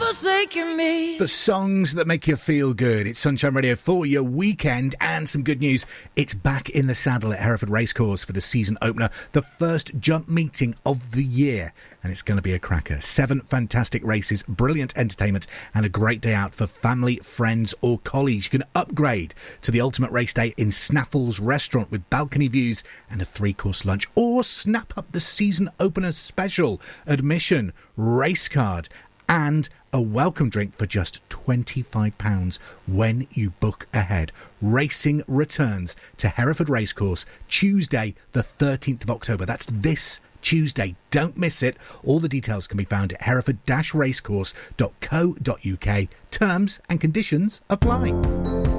forsaken me. The songs that make you feel good. It's Sunshine Radio for your weekend, and some good news. It's back in the saddle at Hereford Racecourse for the season opener, the first jump meeting of the year, and it's going to be a cracker. 7 fantastic races, brilliant entertainment, and a great day out for family, friends or colleagues. You can upgrade to the ultimate race day in Snaffle's restaurant with balcony views and a 3-course lunch, or snap up the season opener special, admission, race card and a welcome drink for just £25 when you book ahead. Racing returns to Hereford Racecourse Tuesday the 13th of October. That's this Tuesday. Don't miss it. All the details can be found at hereford-racecourse.co.uk. Terms and conditions apply.